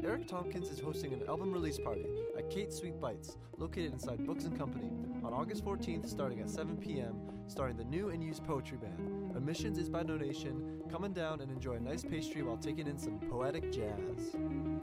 Eric Tompkins is hosting an album release party at Kate Sweet Bites, located inside Books & Company, on August 14th starting at 7 p.m., starring the new and used poetry band. Admissions is by donation. Come on down and enjoy a nice pastry while taking in some poetic jazz.